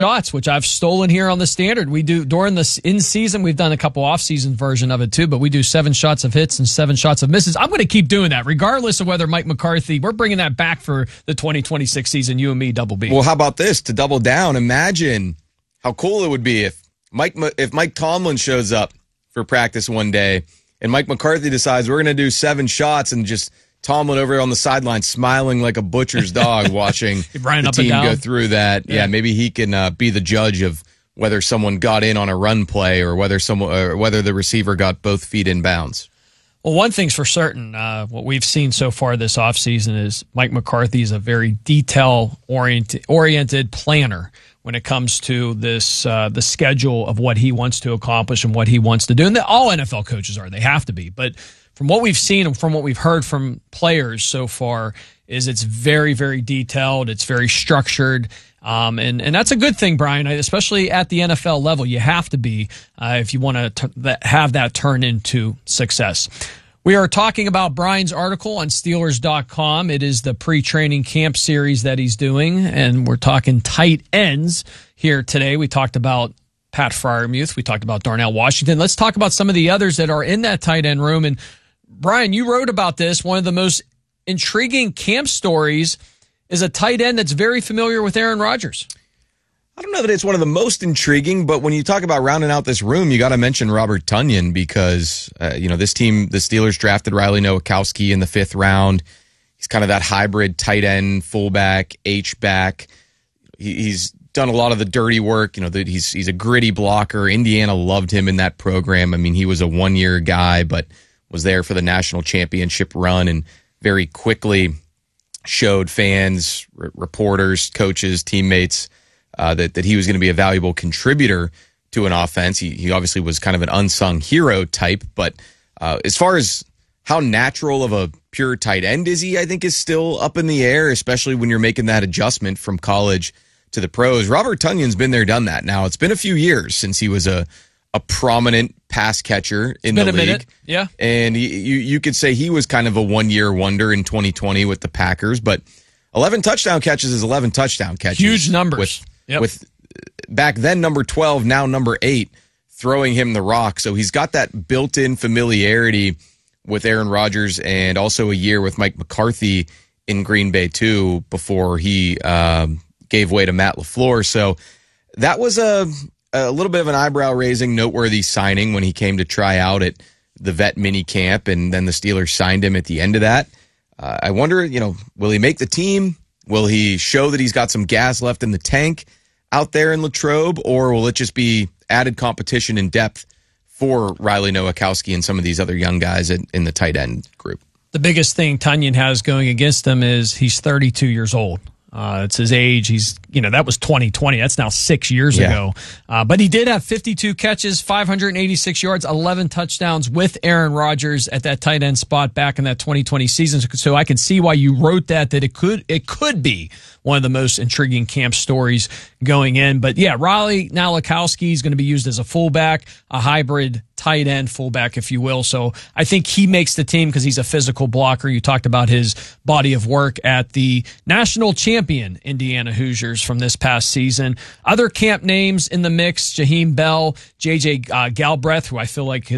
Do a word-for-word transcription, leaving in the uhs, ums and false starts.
shots, which I've stolen here on the Standard. We do during the in season. We've done a couple off season version of it too, but we do seven shots of hits and seven shots of misses. I'm going to keep doing that, regardless of whether Mike McCarthy. We're bringing that back for the twenty twenty-six season. You and me, Double B. Well, how about this? To double down, imagine how cool it would be if Mike if Mike Tomlin shows up for practice one day, and Mike McCarthy decides we're going to do seven shots, and just Tomlin over on the sideline smiling like a butcher's dog watching the team go through that. Yeah, yeah maybe he can uh, be the judge of whether someone got in on a run play or whether someone or whether the receiver got both feet in bounds. Well, one thing's for certain, uh, what we've seen so far this offseason is Mike McCarthy is a very detail-oriented oriented planner when it comes to this uh, the schedule of what he wants to accomplish and what he wants to do. And all N F L coaches are. They have to be. But from what we've seen and from what we've heard from players so far is it's very, very detailed. It's very structured. Um, and, and that's a good thing, Brian, especially at the N F L level. You have to be uh, if you want to t- have that turn into success. We are talking about Brian's article on Steelers dot com. It is the pre-training camp series that he's doing, and we're talking tight ends here today. We talked about Pat Freiermuth. We talked about Darnell Washington. Let's talk about some of the others that are in that tight end room. And Brian, you wrote about this. One of the most intriguing camp stories is a tight end that's very familiar with Aaron Rodgers. I don't know that it's one of the most intriguing, but when you talk about rounding out this room, you got to mention Robert Tonyan because, uh, you know, this team, the Steelers drafted Riley Nowakowski in the fifth round. He's kind of that hybrid tight end, fullback, H-back. He, he's done a lot of the dirty work. You know, that he's he's a gritty blocker. Indiana loved him in that program. I mean, he was a one-year guy, but was there for the national championship run and very quickly showed fans, r- reporters, coaches, teammates uh, that, that he was going to be a valuable contributor to an offense. He, he obviously was kind of an unsung hero type, but uh, as far as how natural of a pure tight end is he, I think is still up in the air, especially when you're making that adjustment from college to the pros. Robert Tonyan's been there, done that. Now, it's been a few years since he was a a prominent pass catcher in the league. Minute. Yeah. And he, you you could say he was kind of a one-year wonder in twenty twenty with the Packers, but eleven touchdown catches is eleven touchdown catches. Huge numbers. With, yep. with back then number twelve, now number eight, throwing him the rock. So he's got that built-in familiarity with Aaron Rodgers and also a year with Mike McCarthy in Green Bay too before he um, gave way to Matt LaFleur. So that was a... a little bit of an eyebrow-raising, noteworthy signing when he came to try out at the vet mini camp, and then the Steelers signed him at the end of that. Uh, I wonder, you know, will he make the team? Will he show that he's got some gas left in the tank out there in Latrobe, or will it just be added competition and depth for Riley Nowakowski and some of these other young guys in, in the tight end group? The biggest thing Tonyan has going against him is he's thirty-two years old. Uh, it's his age. He's, you know, that was twenty twenty. That's now six years yeah. ago. Uh, but he did have fifty-two catches, five hundred eighty-six yards, eleven touchdowns with Aaron Rodgers at that tight end spot back in that twenty twenty season. So I can see why you wrote that, that it could, it could be one of the most intriguing camp stories going in. But yeah, Riley Nowakowski is going to be used as a fullback, a hybrid tight end fullback, if you will. So I think he makes the team because he's a physical blocker. You talked about his body of work at the national champion Indiana Hoosiers from this past season. Other camp names in the mix, Jaheim Bell, J J Uh, Galbraith, who I feel like